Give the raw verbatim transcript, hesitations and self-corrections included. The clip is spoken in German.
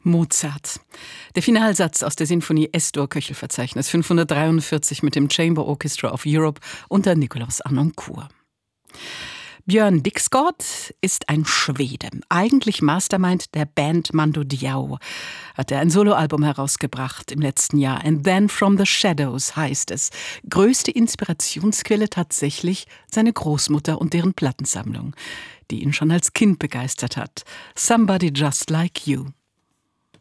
Mozart. Der Finalsatz aus der Sinfonie Es-Dur-Köchel-Verzeichnis fünfhundertdreiundvierzig mit dem Chamber Orchestra of Europe unter Nikolaus Harnoncourt. Björn Dixgård ist ein Schwede, eigentlich Mastermind der Band Mando Diao. Hat er ein Soloalbum herausgebracht im letzten Jahr. And Then From the Shadows heißt es. Größte Inspirationsquelle tatsächlich seine Großmutter und deren Plattensammlung, die ihn schon als Kind begeistert hat. Somebody Just Like You.